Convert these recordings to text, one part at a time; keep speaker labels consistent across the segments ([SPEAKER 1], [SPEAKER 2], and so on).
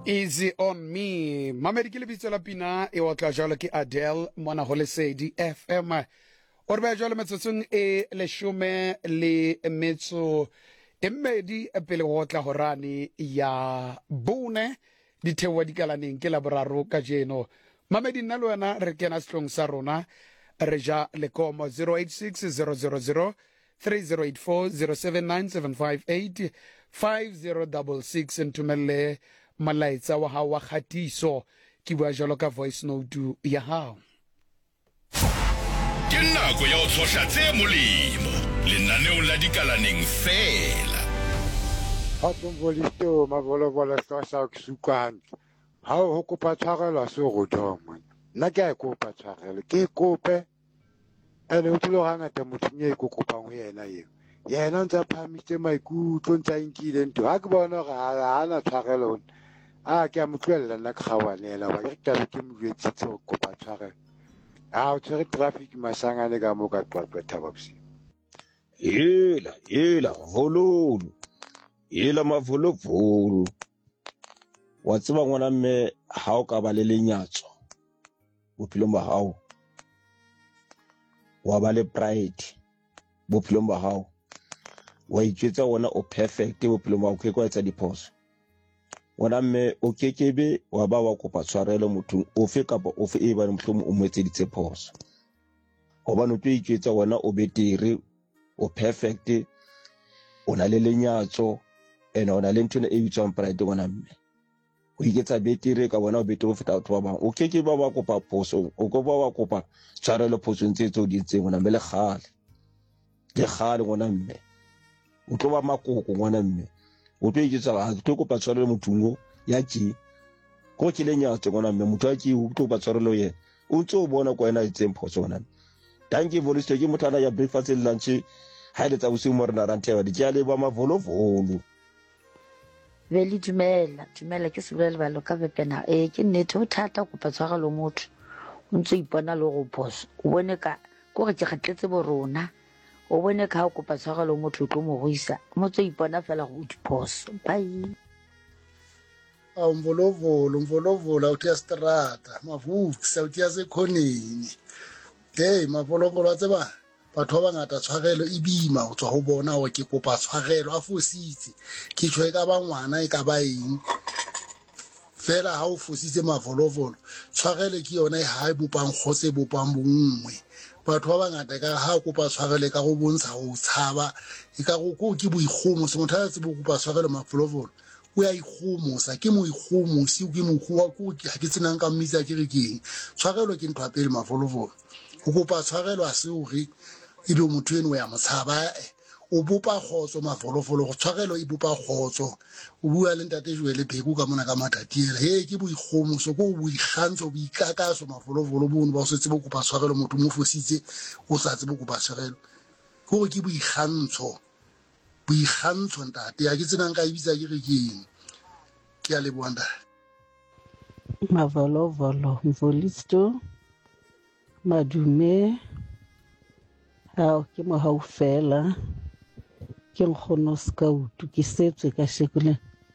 [SPEAKER 1] Easy on me. Mamedi ke lebitso la pina e wa tla jalo ke Adele mona ho Lesedi FM. O re ba jalo metsotsong e leshome le metso e mmedi pele go tla horane ya bone di thewa di kalaneng ke la boraro ka jeno. Mamedi nna le wena re kena setlong sa rona re ja lekomo 086000 3084 079758 5066 ntumelle malaitsa wa hao wa khatiso ke bua jalo ka voice note ya hao.
[SPEAKER 2] Ke nako ya o tshosha tse molemo lenaneo la dikalaneng fela.
[SPEAKER 3] Hatomboliste mavolovola sa kusukana ha ho kopa tshwarelo se go thoma nna ke a kopa tshwarelo ke kope ene o tlo hangata motho go kopang ho yena ntse phamise maikutlo ntse inkile ntho ha ke bona ga hana tshwarelo ke a motlwella nna ke gawanela ba ke tla ke mo jwetsitse go kopa tshwarelo o tsere traffic masangane ka mo ka tlwa thabapsi
[SPEAKER 4] Yela vololo yela mavolovolo wa tseba ngwana mme ha o ka ba le lenyatso bophelong ba hao wa ba le pride bophelong ba hao wa itjwetsa wona o perfect bophelong ba hao ke kwa etsa diphoso ngwana mme o kekebe wa ba wa kopa tshwarelo mothong ofe kapa ofe e ba mohlomong o moetseditse phoso hobane o tlo itjwetsa wona o betere o perfect o na le lenyatso ene o na le ntho e bitswang pride ngwana mme o iketsa betere ka bona o betere o feta batho ba bang o keke ba ba kopa phoso o go ba wa kopa tshwarelo phosong tse tso di itseng ngwana mme le kgale ngwana mme o tlo ba makoko ngwana mme o tlo iketsa ga tlo kopa tshwarelo mothungo ya tshi go ke lenyatso ngwana mme motho a tshi o tlo ba tshwarelo ye o ntse o bona kwa ena itseng phoso ngwana danke voliste ke mothana ya breakfast le lunch ha ile tsa bosiu mo rena ranteba di tja le ba mavolovolo
[SPEAKER 5] Veli dumela ke se bulela balo ka vepena ke nnete o thata go patshwara lo motho o ntse ipona le go phoso o bone ka go re ke gatletse bo rona o bone ka go patshwara lo motho o tlo mo goisa motse ipona fela go diphoso bye
[SPEAKER 6] mvolovolo uthi strata mavuka uthi yasekhoneni mavolovolo a tseba batho ba ngata tshwarelo e bima go tswa go bona o ke kopa tshwarelo a fositse ke tshwe ka ba ngwana e ka ba eng fela ha o fositse mavolovolo tshwarelo ke yona e ha e bopang khotse bopang bongwe batho ba ngata ka ha kopa tshwarelo ka go bontsha go tshaba e ka go ke boikgomo se motho a tsebo kopa tshwarelo mavolovolo o ya ikgomosa ke mo ikgomosi ke mo khua go ke tsenang ka mmitsa ke re keng tshwarelo ke ntwa pele mavolovolo go kopa tshwarelo a se o re e be motho eno ya motshaba o bopa khotso mavolofolo go tshwarelo e bopa khotso o bua le ntate Joele Bheki ka mona ka matatiela ke boikgomoso go boikgantso boikakaso mavolofolo bono ba se tsebo kopa tshwarelo motho mo fositse o sa tsebo kopa tshwarelo go ke boikgantsho ntate ya ke tsenang ka ibitsa ke re keng ke a le bonda
[SPEAKER 7] mavolovolo mvolisto madume ke mo haufela ke nkgono scout ke setswe ka shekule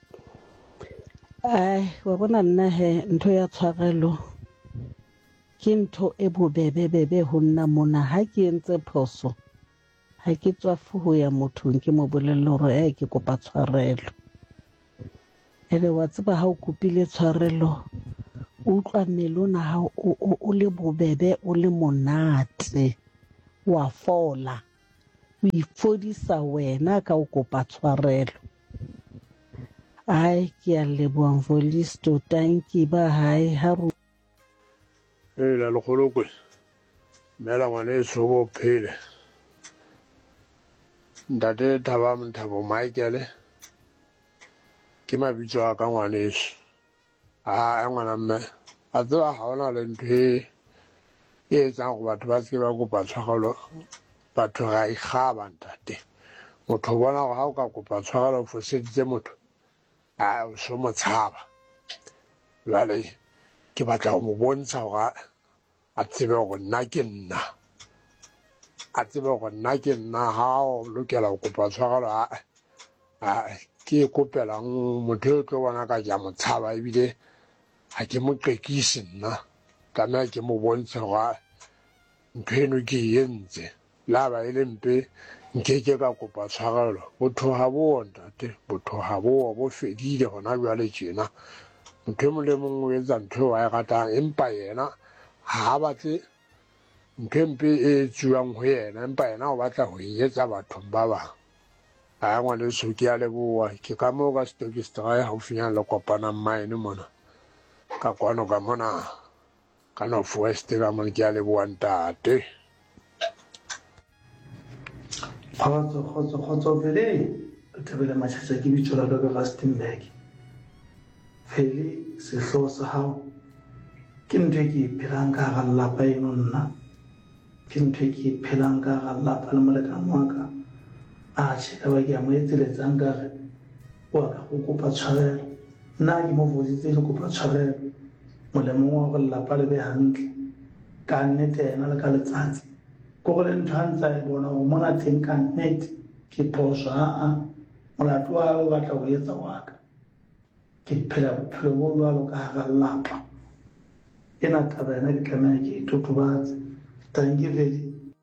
[SPEAKER 7] wa bona nna ntho ya tshwarelo ke ntho e bobebe ho nna mona ha ke entse phoso ha ke tswafu ho ya mothong ke mo bolella hore ke kopa tshwarelo ene wa tseba ha o kopile tshwarelo o utlwa melona ha o le bobebe o le monate wa fola o ifodisa wena ka o kopa tshwarelo ke a leboha mvolisto tanki ba hae ha ro
[SPEAKER 8] la lekgolokwe mela ngwane sobo phele ntate Thabo Michael ke mabitso a ka ngwaneso ngwana mme a tseba ha ona le ntho e etsang go batho ba se ba kopa tshwarelo batho ga ikgaba ntate motho bona go ha o ka kopa tshwarelo o foseditse motho o so mo tshaba jwale ke batla go mo bontsha gore a tsebe go nna ke nna ha o lokela go kopa tshwarelo ke kopelang motho o tlo bona ka ja motshaba ebile ha ke mo qekise nna tlameha ke mo bontshe gore ntho eno ke e entse la ba e le mpe nkeke ka kopa tshwarelo botho ha bo ntate botho ha bo fedile gona jwale tjena ntho e mong le mong o etsa ntho eo a e ratang empa yena ha a batle ntho e mpe e tsuwang ho yena empa yena o batla ho e etsa bathong ba bang a ngwaneso ke a leboha ke ka moo ka Stokistra haufinyana le kopanang mine mona ka kwano ka mona ka North West ka mona ke a leboha ntate
[SPEAKER 9] Kgotso Fele Thobela Matjhatja ke bitso la ka Rustenburg. Fele sehloho sa hao ke ntho e ke e phelang ka hara lelapa eno nna ke ntho e ke e phelang ka hara lelapa le molekane wa ka atjhe ka ba ke a mo etseletsang ka re wa ka go kopa tshwarelo nna ke mo fotsitse le kopa tshwarelo molemong wa gore lelapa le be hantle ka nnete yena le ka letsatsi ko gore ntho a ntse a e bona gore mona teng ka nnete ke phoso aa molato wa o batla go etsa wa ka ke phela bophelo bo jwalo ka hara lelapa ena taba yena ke tlameha ke e totobatse tanke Vele.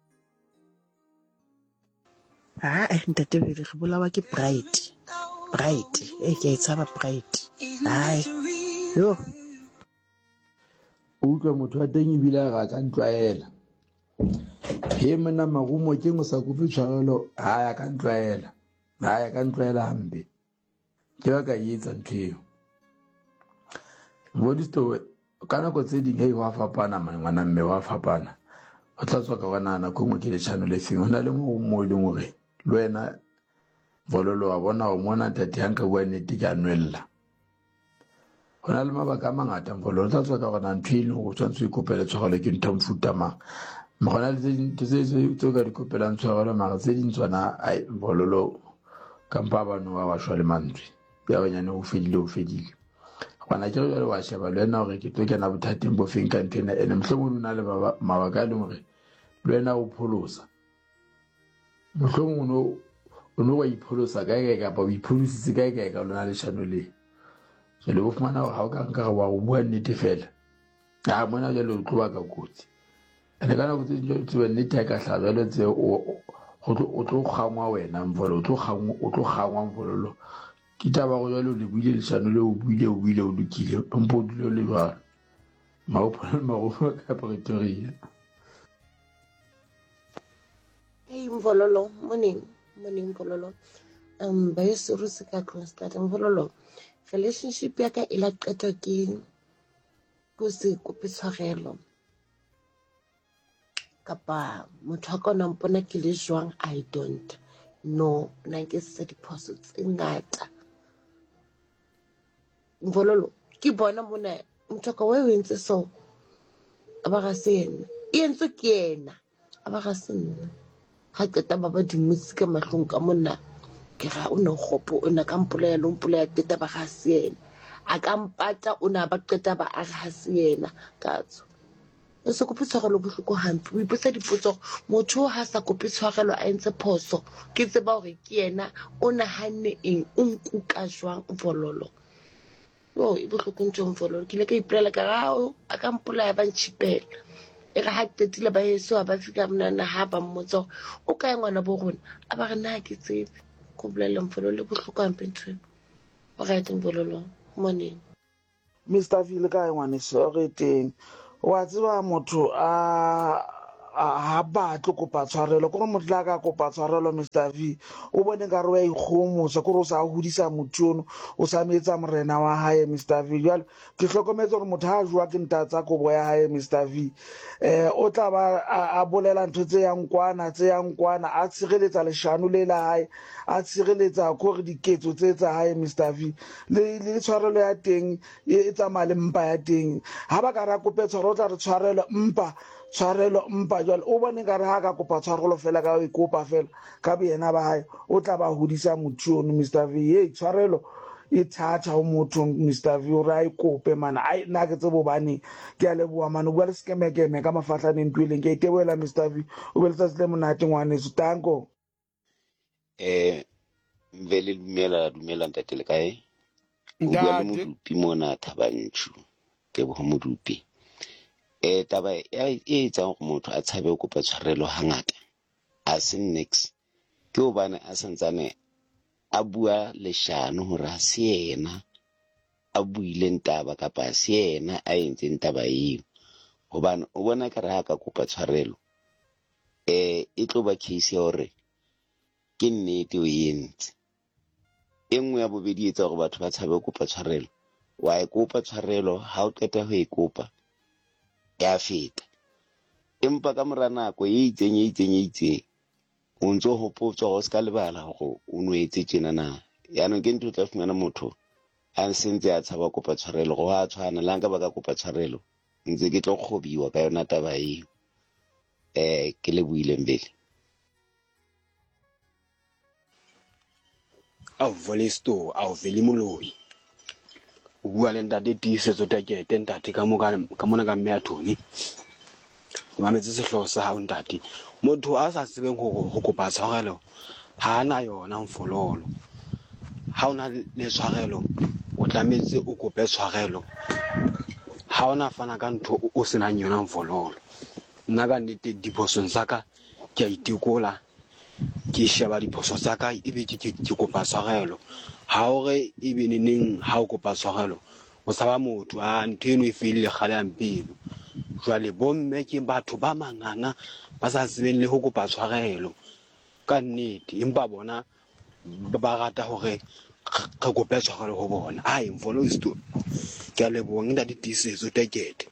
[SPEAKER 10] Ntate Vele re bolawa ke Bright ke a e tshaba Bright yo
[SPEAKER 11] o utlwa motho wa teng ebile a ga ka ntlwaela he mna magumo ke mo sa kope tshwarelo ya ka ntlwaela hampe ke ba ka etsa ntho eo bodisto ka nako tse ding wa fapana ngwana mme wa fapana o tla tswa ka banana go mo ke le channel e feng ona le mo le ngore le wena vololo wa bona o mona tati hanka bua nnete ke anwella hona le mabaka a mangata vololo tla tswa ka bona ntho e go tshwantse ikopele tshwarelo ke ntho mfuta mang mogona le tse ka dikopelang tshwarelo mara tse ding tswana ai vololo kampa bano ba shwa le mantswe ya banyane o fedile gona ke re wa sheba le wena gore ke tlo kena bothateng bo feng ka ntena ene mohlomong o na le mabaka a leng gore le wena o pholosa mohlomong o no wa ipholosa kae kapa o ipholositse kae ka lona le shano le jale bo fumana gore ga o ka nka wa go bua nnete fela mona jale o tlo ba ka kotsi ene ka nako tse dingwe tseba nnete ya ka tlha jale tse o tlo gangwa wena mvolo o tlo gangwa mvololo ke taba go jalo le buile leshano le o buile o lokile mpo o dule le jwalo magopo ka Pretoria.
[SPEAKER 10] Hey Mvololo morning Mvololo ba yo se ka Kroonstad Mvololo relationship ya ka e la qetwa ke go se kope tshwarelo kapa motho a kona mpona ke le jwang I don't know nna ke se diphoso tse ngata Mvololo ke bona mona mthoko wa wentse so aba ga sena e entse ke yena aba ga sena ha qeta ba dimutsi ka mahlong ka mona ke ga o no gopo o na ka mpola ya teta ba ga sena a ka mpata o na ba qeta ba a ga sena ka tso se kope tshwarelo bohloko hampe o ipotsa dipotso motho ha sa kope tshwarelo a entse phoso ke tseba hore ke yena o nahanne eng o nkuka jwang Mvololo e bohloko ntho Mvololo ke le ka ipolela ka gao a ka mpola ya ba ntšhipela e ga ha tetile ba yeso ba fika mnana ha ba mmotsa o ka ngwana bo rona a ba re na ke tsebe go bolela Mvololo le bohloko hampe ntho o ga etse Mvololo morning
[SPEAKER 9] Mr. Vele ka ngwane se re teng wa tseba motho ha batle kopa tshwarelo gore motho la ka kopa tshwarelo Mr. V o bone ka re wa ikgomosa gore o sa hodisa motho ono o sa metsa morena wa hae Mr. V jwale ke hlokometse gore motho ha jwa ke ntatsa kobo ya hae Mr. V o tla ba a bolela ntho tse yang kwana a tshireletsa leshano le la hae a tshireletsa gore diketso tse tsa hae Mr. V le tshwarelo ya teng e tsamaya le mpa ya teng ha ba ka ra kope tshwarelo o tla re tshwarelo mpa jwale o bone ka re ha ka kopa tshwarelo fela ka o kopa fela ka boyena ba hae o tla ba hodisa motho ono Mr. V tshwarelo e thatha o motho Mr. V o ra e kope mana ai nna ke tsebo bane ke a leboa mane o bua le skemekeme ka mafatlaneng tweleng ke iteboela Mr. V o be le tsa le monate ngwane so tanko
[SPEAKER 12] Vele dumela ntate le kae? O bua le Modupi mona Thabantshu. Ke bo Modupi. Taba e etsang go motho a tshabe go kopa tshwarelo hangata a se nix ke hobane a santsane a bua leshano hore ha se yena a buile ntaba kapa se yena a entseng taba eo. Hobane o bona ka re ha ka kopa tshwarelo e tlo ba case ya hore ke nnete o entse. E nngwe ya bobedi etsa hore batho ba tshabe go kopa tshwarelo. Wa e kopa tshwarelo ha o qeta ho e kopa ya feta. Empa ka mora nako e itseng o ntso hopotswa go ska lebala go o nwetse tjena na. Yaanong ke ntho tla fumana motho a sentse a tshaba kopa tshwarelo go a tshwana la nka ba ka kopa tshwarelo ntse ke tlo kgobiwa ka yona taba eo. Ke le buile mbele.
[SPEAKER 13] Volisto au veli moloi o bua le ntate tiisetso tekete ntate ka mona ka mme a Tony mametse sehloho sa hao ntate. Motho a sa tsebeng go kopa tshwarelo ha ana yona mfololo. Ha ona le tshwarelo o tlametse o kope tshwarelo. Ha ona fana ka ntho o senang yona mfololo. Nna ka nnete diphosong tsa ka ke a itikola ke sheba diphoso tsa ka ebe ke kopa tshwarelo. Ha hore ebe neng ha o kopa tshwarelo o sa ba motho a ntho eno e fele kgale ya mpelo. Jwale bomme ke batho ba manganga ba sa tsebeng le ho kopa tshwarelo ka nnete, empa bona ba rata hore re kope tshwarelo ho bona. Ai mfoloisto ke a leboha nda ditiisetso tekete.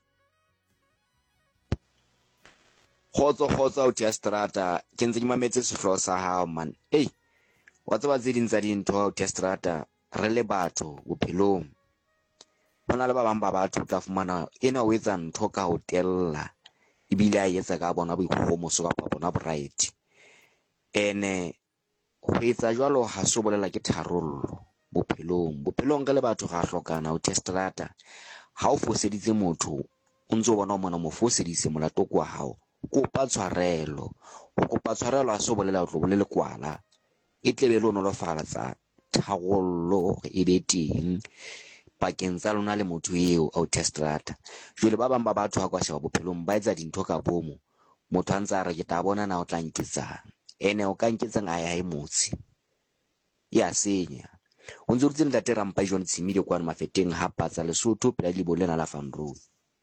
[SPEAKER 14] Khotso o tia strata ke ntse ke mametse sehloho sa hao man. Wa tseba tse ding tsa dintho o tia strata re le batho bophelong. Hona le ba bang ba batho tla fumana ena o etsa ntho ka ho tella ebile a etsa ka bona boikgomoso kapa bona bright. Ene ho etsa jwalo ha se bolela ke tharollo bophelong ka le batho ga hlokana o tia strata. Ha o foseditse motho o ntse o bona mona mo foseditse molato kwa hao. Kopa tshwarelo. Ho kopa tshwarelo a se bolela o tlo bolele kwala. E tlebe le nolofala tsa tharollo e be teng pakeng tsa lona le motho eo o testrata. Jwale ba bang ba batho ha kwa sheba bophelong ba etsa dintho ka bomo. Motho a ntse a re ke ta bona na o tla nketsang. Ene o ka nketsang a ya e motse ya senya. O ntse o ntse ntate Rampa John Tshimile kwa Mafeteng ha patsa Lesotho pela le bolena la Van Road.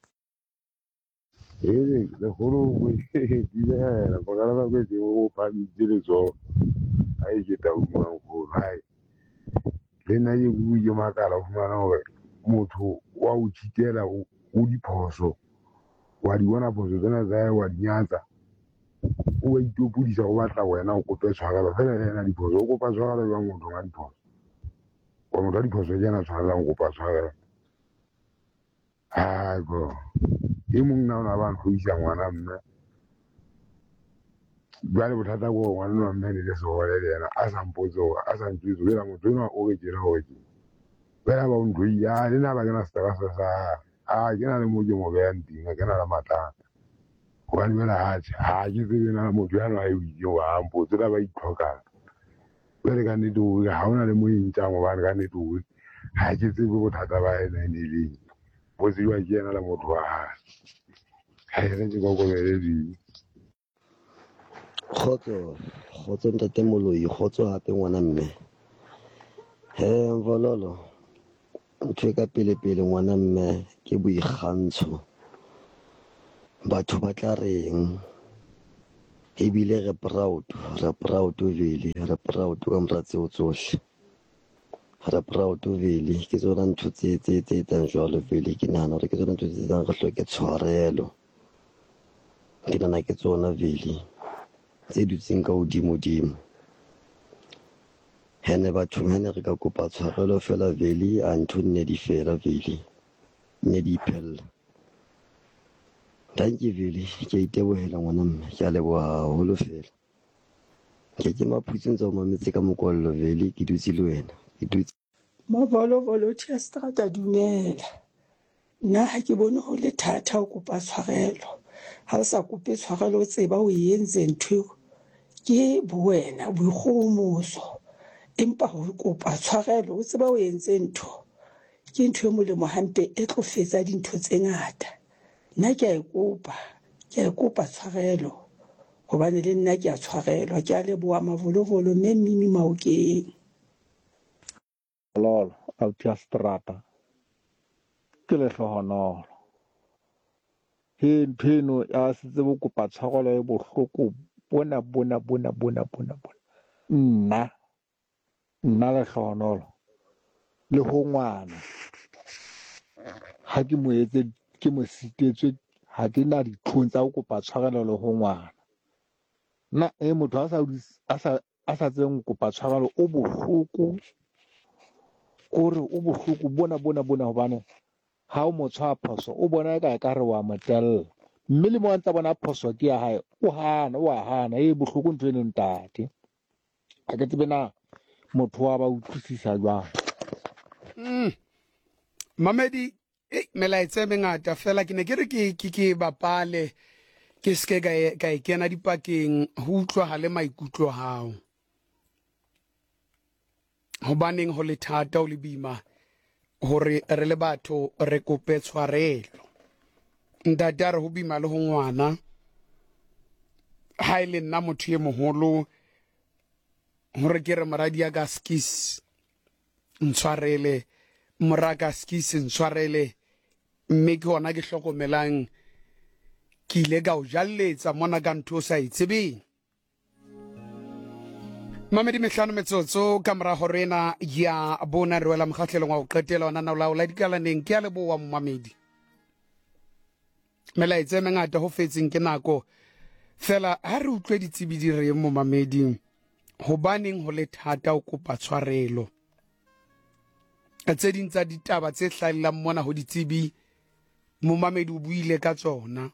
[SPEAKER 3] Le holo la pagala ba ke o pa dire zo ai ke ta uma go hai le na ye bu ye makala go mana hore motho wa o tshitela o diphoso wa di bona phoso tsena tsa wa di nyatsa o itopodisa go batla wena o kope tshwarelo fela ena diphoso o kopa tshwarelo ya motho ga diphoso wa motho a diphoso jana tshwarela go kopa tshwarelo. Hai go e mong na ona ba go isa ngwana mme jwale bothata go ngwana wa mme le se gore le yena a sa mpotse a sa ntse le la motho ona o ke dira gore bela ba ntho ya le na ba kana sta sa ke na le mo ke mo be anting ke na la matana go ba bela ha ke tsebe na motho ya no a e wa mpotse la ba itlhoka bele ka nnete o ga ona le mo intsa mo ba ka nnete o ha ke tsebe bothata ba ena ne le bozi wa jena la motho wa ha re ke go go le di
[SPEAKER 15] Kgotso ntate Moloi, kgotso hape ngwana mme. Mvololo ntho ka pele ngwana mme ke boikgantsho. Batho ba tla reng ebile re proud vele re proud ka mora tseo tsohle. Re proud vele ke tsona ntho tse etsang jwalo vele ke nahana hore ke tsona ntho tse etsang re hloke tshwarelo. Ke nahana ke tsona vele tse dutseng ka hodimo. Hene batho hene re ka kopa tshwarelo fela vele a ntho nne di fela vele ne di phella. Danke vele ke itebohela ngwana mme ke a leboha haholo fela. Ke maphutseng tsa o mametse ka mokwallo vele ke dutse le wena ke dutse
[SPEAKER 16] Mavolo Strata dumela. Nna ha ke bone ho le thata ho kopa tshwarelo. Ha o sa kope tshwarelo o tseba o entse ntho ke buwena boikgomoso. empa ho kopa tshwarelo o tseba o entse ntho ke ntho e molemo hampe e tlo fetsa dintho tse ngata. Nna ke a kopa tshwarelo hobane le nna ke a tshwarelwa. Ke a leboha Mavolofolo mme Mmini Maokeng.
[SPEAKER 17] Lolo auti ya strata ke lehlohonolo he nthweno ya setse bo kopa tshwarelo e bohloko bona nna lehlohonolo le ho ngwana ha ke mo etse ke mo sitetswe ha ke na ditlhong tsa ho kopa tshwarelo le ho ngwana nna motho a sa tseng kopa tshwarelo o bohloko kore o bohloko bona hobane ha o motho a phoso o bona ka re wa motella mme le mo ntse bona phoso ke ya hae o hana bohloko ntwe ne ntate a ke tsebe na motho wa ba utlwisisa jwang.
[SPEAKER 1] Mamedi melaetsa mengata fela ke ne ke re ke bapale ke ske ka ikena dipakeng ho utlwa ha le maikutlo hao hobaneng ho le thata o le bima hore re le batho re kope tshwarelo. Ntate a re ho bima le ho ngwana ha ile nna motho ye moholo hore ke re moradi ya gaskis ntshwarele moraga skis ntshwarele mme ke hona ke hlokomelang ke ile ka o jalletsa mona ka ntho o sa itsebeng. Mamedi mehlano metsotso ka mora horena ya bona re wela mokgahlelong wa ho qetela ona na o la dikalaneng ke a leboa Mamedi. Melaetsa mengata ho fetseng ke nako fela ha re utlwe ditsebi di re mo Mamedi hobaneng ho le thata o kopa tshwarelo. Tse ding tsa ditaba tse hlahellang mona ho ditsebi mo Mamedi o buile ka tsona.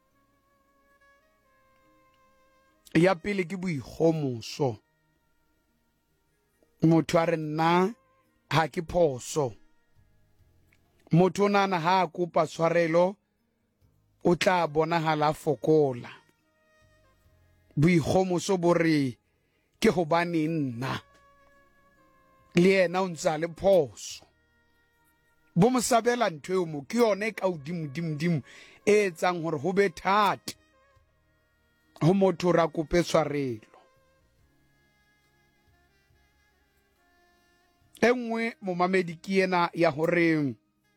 [SPEAKER 1] Ya pele ke boikgomoso. Motho a re nna ha ke phoso. Motho o nana ha kopa tshwarelo o tla bonahala fokola. Boikgomoso bo re ke hobane nna le yena o ntsa le phoso. Bo mo sabela ntho eo mo ke yone ka hodimo e etsang hore ho be thata ho motho ra kope tshwarelo. Engwe mo Mamedi ke ena ya hore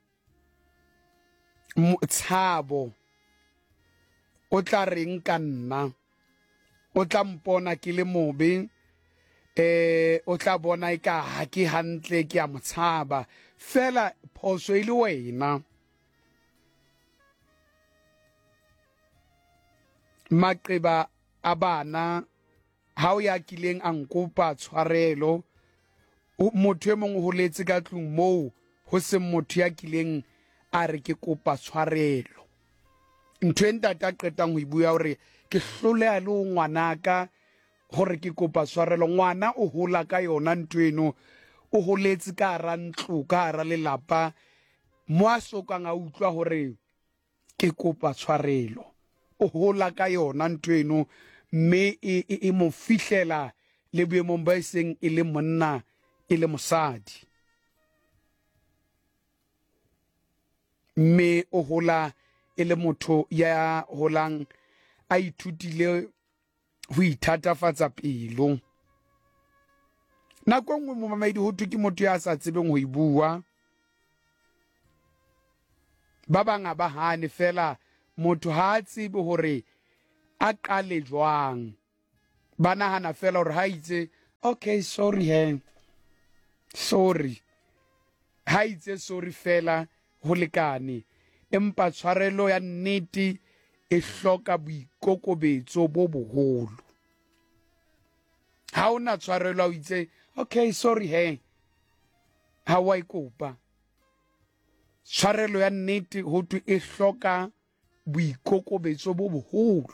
[SPEAKER 1] tshabo o tla reng ka nna o tla mpona ke le mobe o tla bona eka ha ke hantle ke a motshaba fela phoso ile wena. Maqeba a bana ha o ya kileng a nkopa tshwarelo motho e mong ho letse ka tlung moo ho se motho ya kileng a re ke kopa tshwarelo. Ntho e ntate a qetang ho ibuya hore ke hloleha le ho ngwanaka hore ke kopa tshwarelo. Ngwana o hola ka yona ntho eno o holetse ka hara ntlo ka hara lelapa mo a sokang a utlwa hore ke kopa tshwarelo. O hola ka yona ntho eno mme e mo fihlela le boemong ba iseng e le monna e le mosadi. Mme o hola e le motho ya holang a ithutile ho ithatafatsa pelo. Nako nngwe mo Mamedi ho thwe ke motho ya sa tsebeng ho ibua. Ba bang ba hane fela motho ha a tsebe hore a qale jwang. Ba nahana fela hore ha itse okay sorry sorry ha itse sorry fela ho lekane. Empa tshwarelo ya nnete e hloka boikokobetso bo boholo. Ha ona tshwarelo o itse okay sorry ha wa ikopa. Tshwarelo ya nnete ho thwe e hloka boikokobetso bo boholo.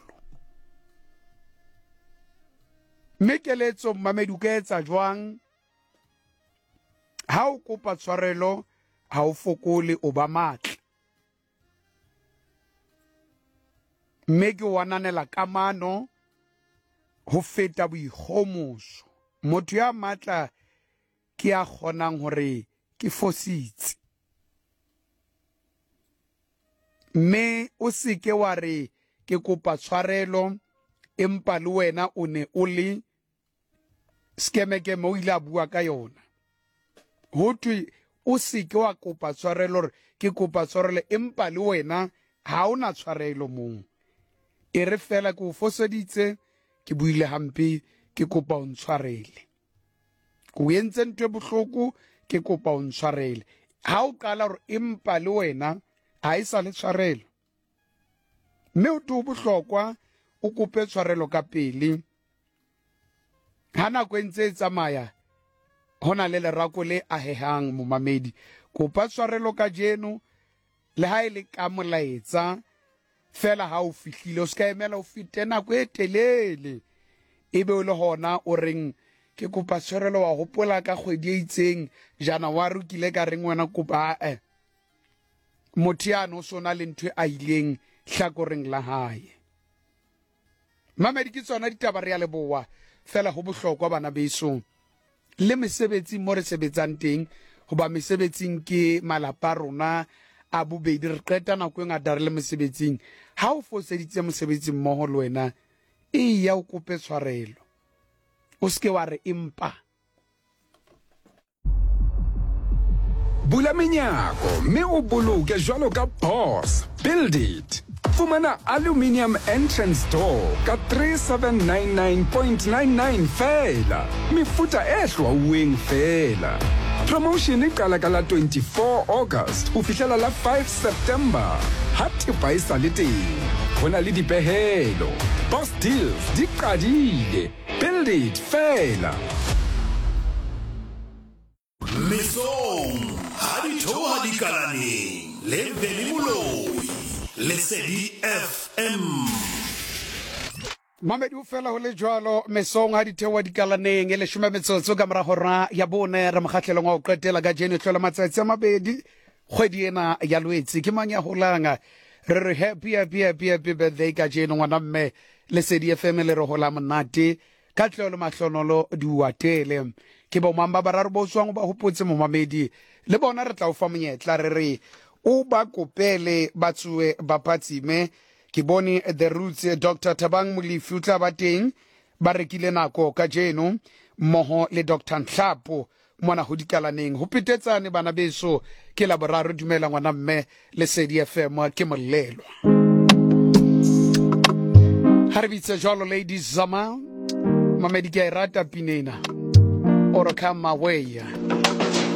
[SPEAKER 1] Mekeletso Mamedi o ka etsa jwang? Ha o kopa tshwarelo ha o fokole o ba matla. Mme ke wananela kamano ho feta boikgomoso. Motho ya matla ke a kgonang hore ke fositse mme o se ke wa re ke kopa tshwarelo empa le wena o ne o le skemekeme o ile a bua ka yona ho thwe o se ke wa kopa tshwarelo hore ke kopa tshwarelo empa le wena ha ona tshwarelo moo e re fela ke o foseditse ke buile hampe ke kopa o ntshwarele ko entse ntwe bohloko ke kopa o ntshwarele ha o qala hore empa le wena ha isa le tshwarelo mme o tu bohlokwa o kope tshwarelo ka pele ha nako entse e tsamaya hona le lerako le ahehang momamedi kopa tshwarelo ka jeno le ha ile ka molaetsa fela ha o fihlile o ska emela o fite nako e telele ebe o le hona o reng ke kopa tshwarelo wa hopola ka kgwedi e itseng January kile ka reng wena kopa mothiano sona le ntwe a ileng hlakoreng la hae mamedi ke tsona ditaba re ya leboa fela ho bohlokwa bana beso le mesebetsi mo re sebetsang teng hoba mesebetsing ke malapa rona a bobedi re qeta nako e ngata re le mesebetsing ha o foseditse mosebetsi mmoho le wena e ya o kope tshwarelo o ske wa re empa
[SPEAKER 18] bula menyako mme o boloke jwalo ka Boss Build It fumana aluminium entrance door ka 3799.99 fela mefuta e hlwauweng fela promotion e qala ka la 24 August ho fihlela la 5 September ha thepa e sa le teng hona le dipehelo Boss Deals di qadile Build It fela
[SPEAKER 2] Mesong ha di thoha di kalaneng le Belimoloi Lesedi FM
[SPEAKER 1] Mamedi o fela ho le jwalo mesong ha di thewa di kalaneng ele shome metsotso ka mora hora ya bone re mokgahlelong wa o qetela ka jeno hlola matsatsi a mabedi kgwedi ena ya Lwetse ke manya holanga re re happy birthday ka jeno ngwana mme Lesedi FM le re hola monate ka tlolo mahlonolo di watele ke bo mamba bararo bo tswang ba hopotse mo mamedi le bona re tla o fa monyetla re re o ba kopele batswe ba patsime ke bone the roots Dr. Thabang Molefi o tla ba teng ba rekile nako ka jeno moho le Dr. Nhlapo mona ho dikalaneng ho petetsane bana beso ke la boraro dumela ngwana mme Lesedi FM ke molelwa harbitse jalo ladies zama mamedi ke rata pinena or come my way